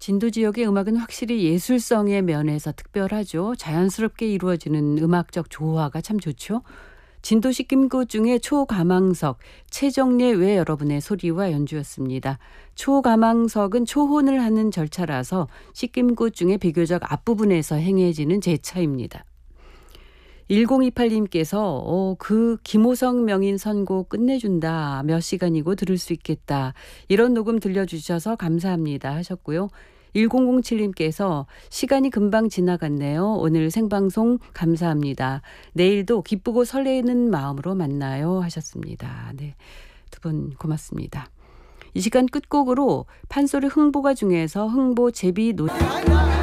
진도 지역의 음악은 확실히 예술성의 면에서 특별하죠. 자연스럽게 이루어지는 음악적 조화가 참 좋죠. 진도 식김구 중에 초가망석, 최정례 외 여러분의 소리와 연주였습니다. 초가망석은 초혼을 하는 절차라서 식김구 중에 비교적 앞부분에서 행해지는 제차입니다. 1028님께서 그 김호성 명인 선곡 끝내준다. 몇 시간이고 들을 수 있겠다. 이런 녹음 들려주셔서 감사합니다 하셨고요. 1007님께서 시간이 금방 지나갔네요. 오늘 생방송 감사합니다. 내일도 기쁘고 설레는 마음으로 만나요 하셨습니다. 네, 두 분 고맙습니다. 이 시간 끝곡으로 판소리 흥보가 중에서 흥보 제비 노